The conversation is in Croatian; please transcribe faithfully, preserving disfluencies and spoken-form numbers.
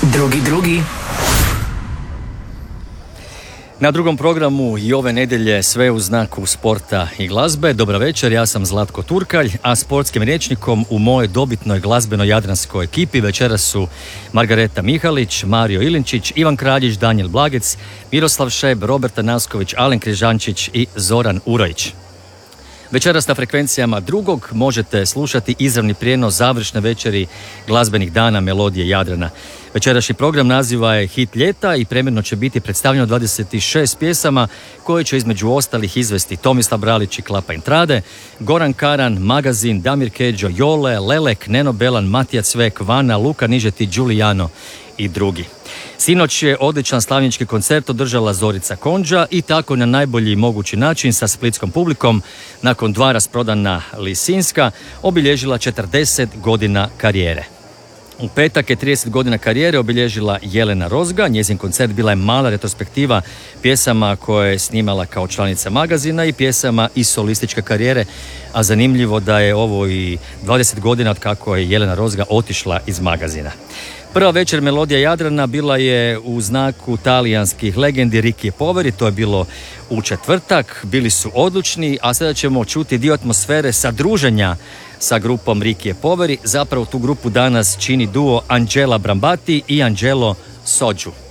Drugi, drugi. Na drugom programu i ove nedjelje sve u znaku sporta i glazbe. Dobar večer, ja sam Zlatko Turkalj, a sportskim rječnikom u mojoj dobitnoj glazbeno-jadranskoj ekipi večeras su Margareta Mihalić, Mario Ilinčić, Ivan Kraljić, Danijel Blagec, Miroslav Šeb, Roberta Nasković, Alen Križančić i Zoran Urojić. Večeras na frekvencijama drugog možete slušati izravni prijenos završne večeri glazbenih dana Melodije Jadrana. Večerašnji program naziva je Hit ljeta i premjerno će biti predstavljeno dvadeset šest pjesama koje će između ostalih izvesti Tomislav Bralić i Klapa Intrade, Goran Karan, Magazin, Damir Keđo, Jole, Lelek, Neno Belan, Matija Cvek, Vana, Luka Nižeti, Giuliano i drugi. Sinoć je odličan slavnički koncert održala Zorica Konđa i tako na najbolji mogući način sa splitskom publikom nakon dva rasprodana Lisinska obilježila četrdeset godina karijere. U petak je trideset godina karijere obilježila Jelena Rozga. Njezin koncert bila je mala retrospektiva pjesama koje je snimala kao članica Magazina i pjesama iz solističke karijere, a zanimljivo da je ovo i dvadeset godina od kako je Jelena Rozga otišla iz Magazina. Prva večer Melodija Jadrana bila je u znaku talijanskih legendi Rikije Poveri, to je bilo u četvrtak, bili su odlučni, a sada ćemo čuti dio atmosfere sa druženja sa grupom Rikije Poveri. Zapravo tu grupu danas čini duo Angela Brambati i Angelo Sođu.